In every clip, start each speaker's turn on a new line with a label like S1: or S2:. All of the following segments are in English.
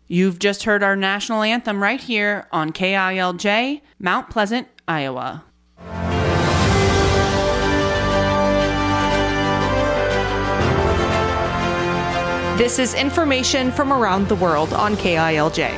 S1: You've just heard our national anthem right here on KILJ, Mount Pleasant, Iowa. This is information from around the world on KILJ.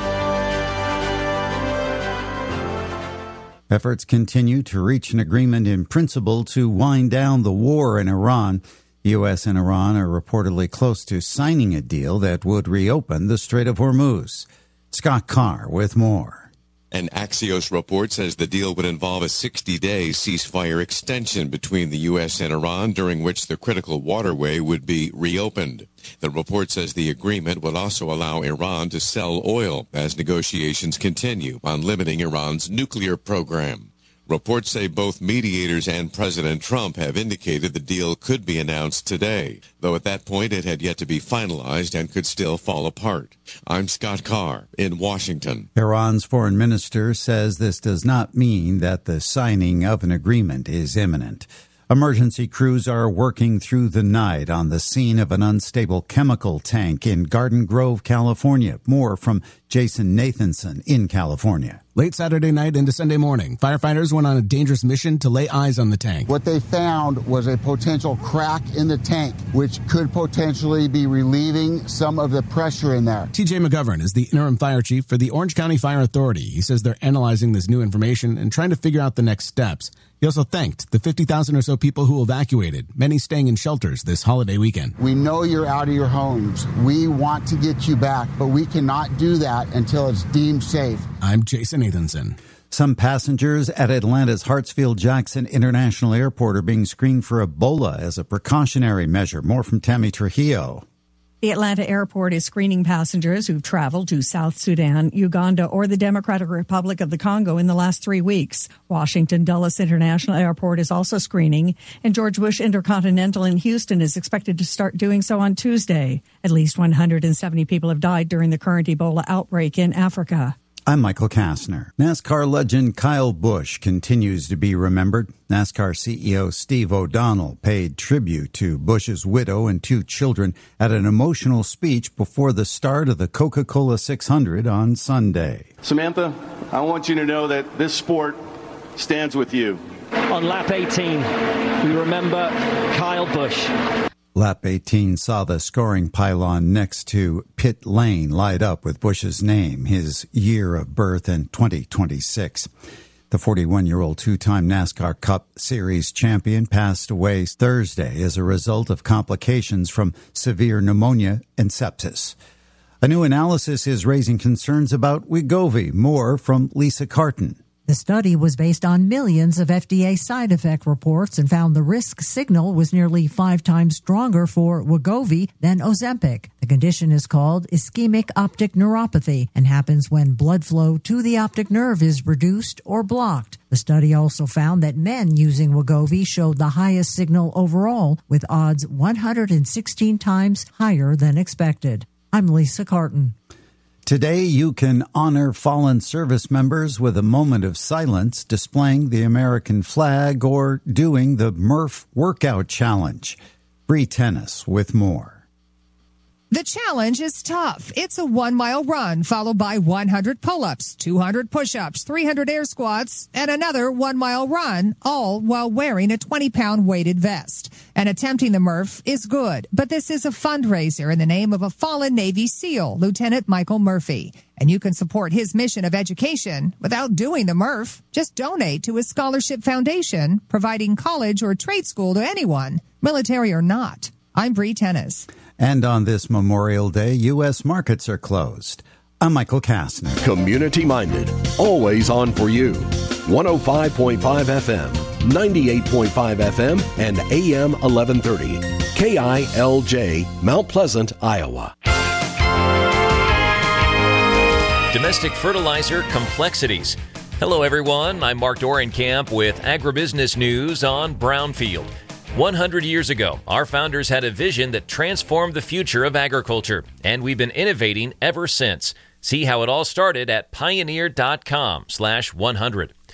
S2: Efforts continue to reach an agreement in principle to wind down the war in Iran. The U.S. and Iran are reportedly close to signing a deal that would reopen the Strait of Hormuz. Scott Carr with more.
S3: An Axios report says the deal would involve a 60-day ceasefire extension between the U.S. and Iran, during which the critical waterway would be reopened. The report says the agreement would also allow Iran to sell oil as negotiations continue on limiting Iran's nuclear program. Reports say both mediators and President Trump have indicated the deal could be announced today, though at that point it had yet to be finalized and could still fall apart. I'm Scott Carr in Washington.
S2: Iran's foreign minister says this does not mean that the signing of an agreement is imminent. Emergency crews are working through the night on the scene of an unstable chemical tank in Garden Grove, California. More from Jason Nathanson in California.
S4: Late Saturday night into Sunday morning, firefighters went on a dangerous mission to lay eyes on the tank.
S5: What they found was a potential crack in the tank, which could potentially be relieving some of the pressure in there.
S4: TJ McGovern is the interim fire chief for the Orange County Fire Authority. He says they're analyzing this new information and trying to figure out the next steps. He also thanked the 50,000 or so people who evacuated, many staying in shelters this holiday weekend.
S5: We know you're out of your homes. We want to get you back, but we cannot do that until it's deemed safe.
S4: I'm Jason Nathanson.
S2: Some passengers at Atlanta's Hartsfield-Jackson International Airport are being screened for Ebola as a precautionary measure. More from Tammy Trujillo.
S6: The Atlanta airport is screening passengers who've traveled to South Sudan, Uganda, or the Democratic Republic of the Congo in the last 3 weeks. Washington Dulles International Airport is also screening, and George Bush Intercontinental in Houston is expected to start doing so on Tuesday. At least 170 people have died during the current Ebola outbreak in Africa.
S2: I'm Michael Kastner. NASCAR legend Kyle Busch continues to be remembered. NASCAR CEO Steve O'Donnell paid tribute to Busch's widow and 2 children at an emotional speech before the start of the Coca-Cola 600 on Sunday.
S7: Samantha, I want you to know that this sport stands with you.
S8: On lap 18, we remember Kyle Busch.
S2: Lap 18 saw the scoring pylon next to pit lane light up with Busch's name, his year of birth, in 2026. The 41-year-old two-time NASCAR Cup Series champion passed away Thursday as a result of complications from severe pneumonia and sepsis. A new analysis is raising concerns about Wegovy. More from Lisa Carton.
S9: The study was based on millions of FDA side effect reports and found the risk signal was nearly 5 times stronger for Wegovy than Ozempic. The condition is called ischemic optic neuropathy and happens when blood flow to the optic nerve is reduced or blocked. The study also found that men using Wegovy showed the highest signal overall, with odds 116 times higher than expected. I'm Lisa Carton.
S2: Today, you can honor fallen service members with a moment of silence, displaying the American flag, or doing the Murph Workout Challenge. Bree Tennis with more.
S10: The challenge is tough. It's a 1-mile run followed by 100 pull-ups, 200 push-ups, 300 air squats, and another 1-mile run, all while wearing a 20-pound weighted vest. And attempting the Murph is good, but this is a fundraiser in the name of a fallen Navy SEAL, Lieutenant Michael Murphy. And you can support his mission of education without doing the Murph. Just donate to his scholarship foundation, providing college or trade school to anyone, military or not. I'm Bree Tennis.
S2: And on this Memorial Day, U.S. markets are closed. I'm Michael Kastner.
S11: Community-minded, always on for you. 105.5 FM, 98.5 FM, and AM 1130. KILJ, Mount Pleasant, Iowa.
S12: Domestic fertilizer complexities. Hello, everyone. I'm Mark Dorenkamp with Agribusiness News on Brownfield. 100 years ago, our founders had a vision that transformed the future of agriculture, and we've been innovating ever since. See how it all started at pioneer.com/100.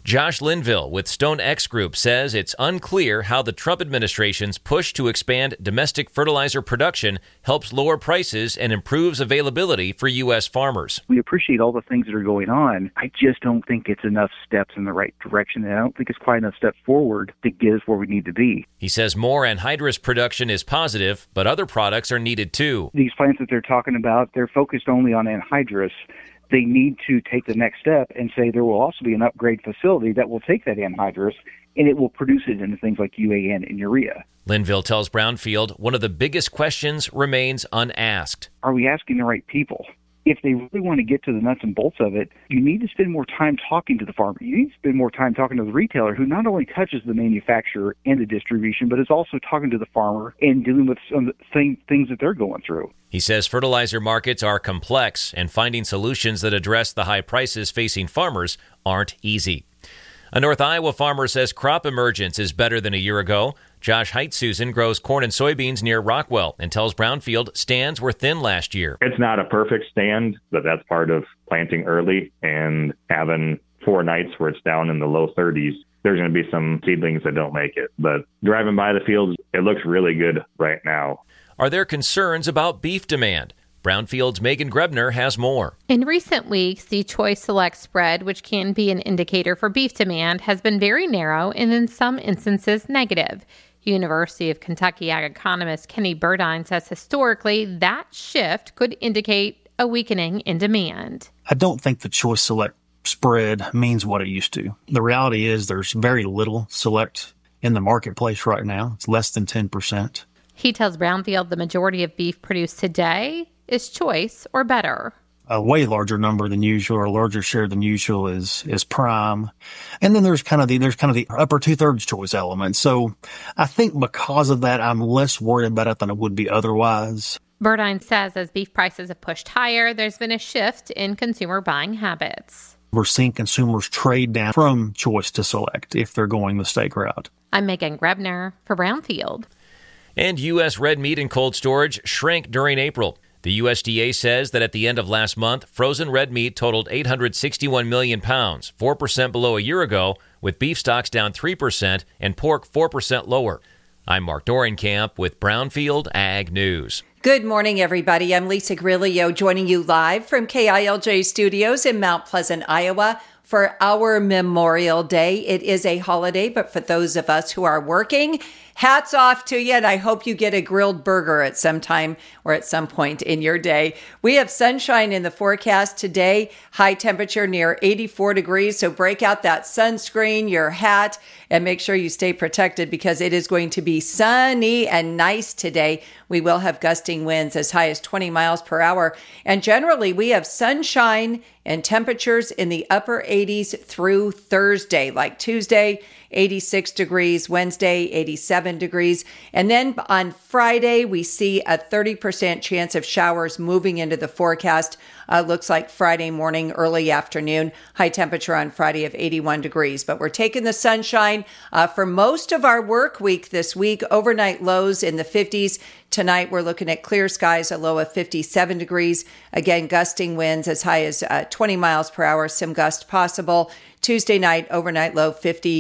S12: Josh Linville with StoneX Group says it's unclear how the Trump administration's push to expand domestic fertilizer production helps lower prices and improves availability for U.S. farmers.
S13: We appreciate all the things that are going on. I just don't think it's enough steps in the right direction, and I don't think it's quite enough steps forward to get us where we need to be.
S12: He says more anhydrous production is positive, but other products are needed too.
S13: These plants that they're talking about, they're focused only on anhydrous. They need to take the next step and say there will also be an upgrade facility that will take that anhydrous and it will produce it into things like UAN and urea.
S12: Linville tells Brownfield one of the biggest questions remains unasked.
S13: Are we asking the right people? If they really want to get to the nuts and bolts of it, you need to spend more time talking to the farmer. You need to spend more time talking to the retailer who not only touches the manufacturer and the distribution, but is also talking to the farmer and dealing with some of the same things that they're going through.
S12: He says fertilizer markets are complex and finding solutions that address the high prices facing farmers aren't easy. A North Iowa farmer says crop emergence is better than a year ago. Josh Heitsusen grows corn and soybeans near Rockwell and tells Brownfield stands were thin last year.
S14: It's not a perfect stand, but that's part of planting early and having 4 nights where it's down in the low 30s. There's going to be some seedlings that don't make it, but driving by the fields, it looks really good right now.
S12: Are there concerns about beef demand? Brownfield's Megan Grebner has more.
S15: In recent weeks, the Choice Select spread, which can be an indicator for beef demand, has been very narrow and in some instances negative. University of Kentucky ag economist Kenny Burdine says historically that shift could indicate a weakening in demand.
S16: I don't think the Choice Select spread means what it used to. The reality is there's very little Select in the marketplace right now. It's less than 10%.
S15: He tells Brownfield the majority of beef produced today is Choice or better.
S16: A way larger number than usual, or a larger share than usual is prime. And then there's kind of the upper 2/3 Choice element. So I think because of that, I'm less worried about it than I would be otherwise.
S15: Burdine says as beef prices have pushed higher, there's been a shift in consumer buying habits.
S16: We're seeing consumers trade down from Choice to Select if they're going the steak route.
S15: I'm Megan Grebner for Brownfield.
S12: And U.S. red meat in cold storage shrank during April. The USDA says that at the end of last month, frozen red meat totaled 861 million pounds, 4% below a year ago, with beef stocks down 3% and pork 4% lower. I'm Mark Dorenkamp with Brownfield Ag News.
S17: Good morning, everybody. I'm Lisa Grillo joining you live from KILJ Studios in Mount Pleasant, Iowa. For our Memorial Day. It is a holiday, but for those of us who are working, hats off to you, and I hope you get a grilled burger at some time or at some point in your day. We have sunshine in the forecast today, high temperature near 84 degrees, so break out that sunscreen, your hat, and make sure you stay protected because it is going to be sunny and nice today. We will have gusting winds as high as 20 miles per hour, and generally we have sunshine and temperatures in the upper 80s through Thursday, like Tuesday, 86 degrees, Wednesday, 87 degrees. And then on Friday, we see a 30% chance of showers moving into the forecast. Looks like Friday morning, early afternoon, high temperature on Friday of 81 degrees. But we're taking the sunshine for most of our work week this week. Overnight lows in the 50s. Tonight, we're looking at clear skies, a low of 57 degrees. Again, gusting winds as high as 20 miles per hour, some gust possible. Tuesday night, overnight low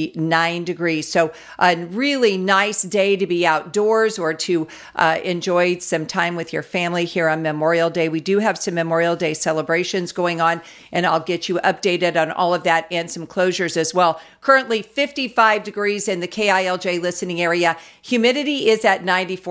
S17: 59 degrees. So a really nice day to be outdoors or to enjoy some time with your family here on Memorial Day. We do have some Memorial Day celebrations going on, and I'll get you updated on all of that and some closures as well. Currently 55 degrees in the KILJ listening area. Humidity is at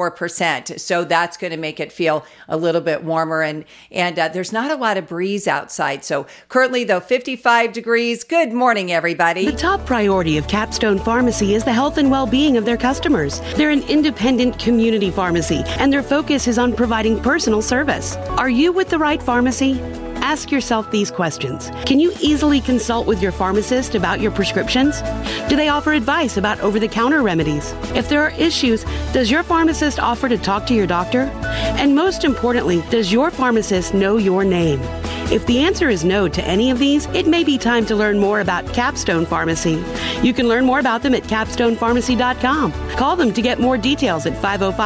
S17: 94%. So that's going to make it feel a little bit warmer. And there's not a lot of breeze outside. So currently, though, 55 degrees. Good morning, everybody.
S18: The top priority of Capstone Pharmacy is the health and well-being of their customers. They're an independent community pharmacy, and their focus is on providing personal service. Are you with the right pharmacy? Ask yourself these questions. Can you easily consult with your pharmacist about your prescriptions? Do they offer advice about over-the-counter remedies? If there are issues, does your pharmacist offer to talk to your doctor? And most importantly, does your pharmacist know your name? If the answer is no to any of these, it may be time to learn more about Capstone Pharmacy. You can learn more about them at capstonepharmacy.com. Call them to get more details at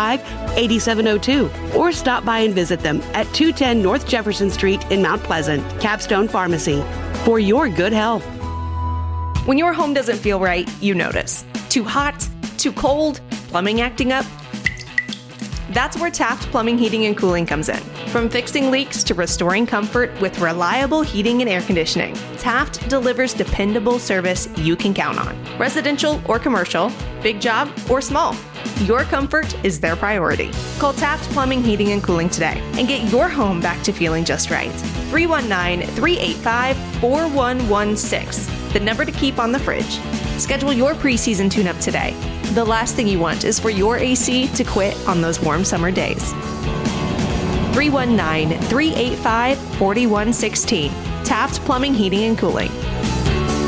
S18: 505-8702 or stop by and visit them at 210 North Jefferson Street in Mount Pleasant. Capstone Pharmacy, for your good health.
S19: When your home doesn't feel right, you notice. Too hot? Too cold? Plumbing acting up? That's where Taft Plumbing, Heating, and Cooling comes in. From fixing leaks to restoring comfort with reliable heating and air conditioning, Taft delivers dependable service you can count on. Residential or commercial, big job or small, your comfort is their priority. Call Taft Plumbing, Heating, and Cooling today and get your home back to feeling just right. 319-385-4116, the number to keep on the fridge. Schedule your preseason tune-up today. The last thing you want is for your AC to quit on those warm summer days. 319-385-4116. Taft Plumbing, Heating, and Cooling.